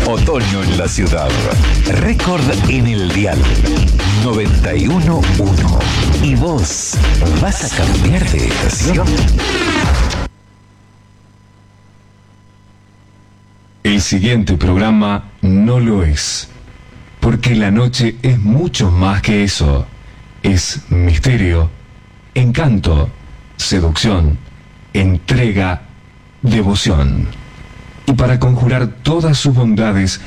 Otoño en la ciudad. Récord en el dial. 91.1. Y vos vas a cambiar de estación. El siguiente programa no lo es. Porque la noche es mucho más que eso. Es misterio, encanto, seducción, entrega, devoción. Y para conjurar todas sus bondades,